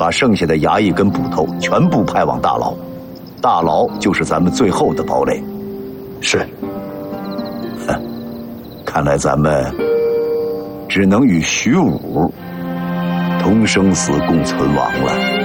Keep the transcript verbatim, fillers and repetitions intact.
把剩下的衙役跟捕头全部派往大牢，大牢就是咱们最后的堡垒。 是。 哼，看来咱们只能与徐武同生死共存亡了。